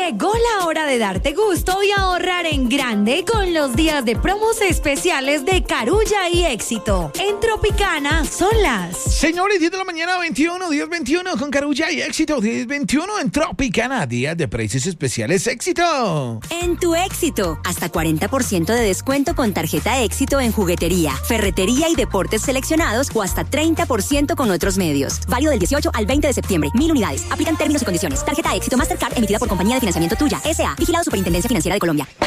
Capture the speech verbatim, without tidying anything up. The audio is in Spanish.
Llegó la hora de darte gusto y ahorrar en grande con los días de promos especiales de Carulla y Éxito. En Tropicana son las... Señores, diez de la mañana, veintiuno, diez veintiuno con Carulla y Éxito. diez veintiuno en Tropicana, días de precios especiales Éxito. En tu Éxito, hasta cuarenta por ciento de descuento con tarjeta Éxito en juguetería, ferretería y deportes seleccionados o hasta treinta por ciento con otros medios. Válido del dieciocho al veinte de septiembre. Mil unidades. Aplican términos y condiciones. Tarjeta Éxito Mastercard emitida por Compañía de Financiamiento Tuya, S A Vigilado Superintendencia Financiera de Colombia.